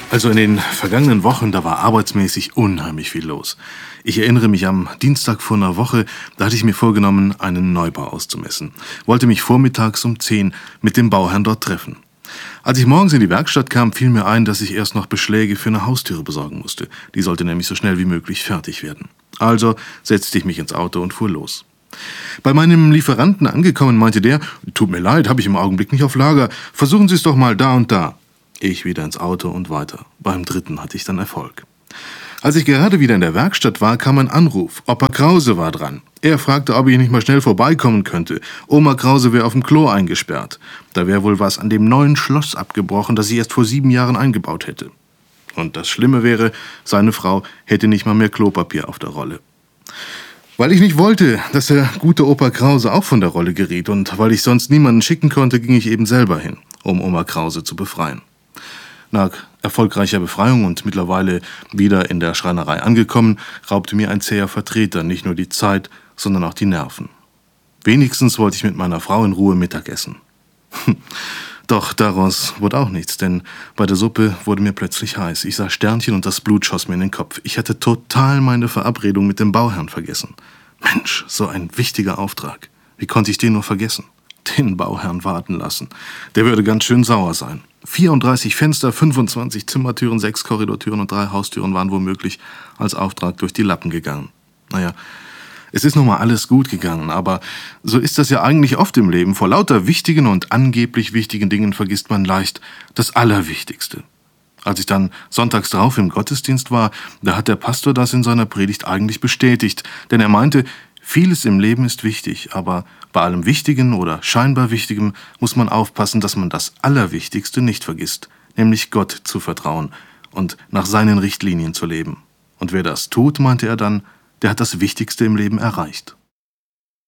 Also in den vergangenen Wochen, da war arbeitsmäßig unheimlich viel los. Ich erinnere mich am Dienstag vor einer Woche, da hatte ich mir vorgenommen, einen Neubau auszumessen. Wollte mich vormittags um 10 mit dem Bauherrn dort treffen. Als ich morgens in die Werkstatt kam, fiel mir ein, dass ich erst noch Beschläge für eine Haustüre besorgen musste. Die sollte nämlich so schnell wie möglich fertig werden. Also setzte ich mich ins Auto und fuhr los. Bei meinem Lieferanten angekommen, meinte der: „Tut mir leid, habe ich im Augenblick nicht auf Lager. Versuchen Sie es doch mal da und da." Ich wieder ins Auto und weiter. Beim dritten hatte ich dann Erfolg. Als ich gerade wieder in der Werkstatt war, kam ein Anruf. Opa Krause war dran. Er fragte, ob ich nicht mal schnell vorbeikommen könnte. Oma Krause wäre auf dem Klo eingesperrt. Da wäre wohl was an dem neuen Schloss abgebrochen, das sie erst vor 7 Jahren eingebaut hätte. Und das Schlimme wäre, seine Frau hätte nicht mal mehr Klopapier auf der Rolle. Weil ich nicht wollte, dass der gute Opa Krause auch von der Rolle geriet und weil ich sonst niemanden schicken konnte, ging ich eben selber hin, um Oma Krause zu befreien. Nach erfolgreicher Befreiung und mittlerweile wieder in der Schreinerei angekommen, raubte mir ein zäher Vertreter nicht nur die Zeit, sondern auch die Nerven. Wenigstens wollte ich mit meiner Frau in Ruhe Mittag essen. Doch daraus wurde auch nichts, denn bei der Suppe wurde mir plötzlich heiß. Ich sah Sternchen und das Blut schoss mir in den Kopf. Ich hatte total meine Verabredung mit dem Bauherrn vergessen. Mensch, so ein wichtiger Auftrag. Wie konnte ich den nur vergessen? Den Bauherrn warten lassen. Der würde ganz schön sauer sein. 34 Fenster, 25 Zimmertüren, 6 Korridortüren und 3 Haustüren waren womöglich als Auftrag durch die Lappen gegangen. Naja, es ist nun mal alles gut gegangen, aber so ist das ja eigentlich oft im Leben. Vor lauter wichtigen und angeblich wichtigen Dingen vergisst man leicht das Allerwichtigste. Als ich dann sonntags drauf im Gottesdienst war, da hat der Pastor das in seiner Predigt eigentlich bestätigt, denn er meinte, vieles im Leben ist wichtig, aber bei allem Wichtigen oder scheinbar Wichtigem muss man aufpassen, dass man das Allerwichtigste nicht vergisst, nämlich Gott zu vertrauen und nach seinen Richtlinien zu leben. Und wer das tut, meinte er dann, der hat das Wichtigste im Leben erreicht.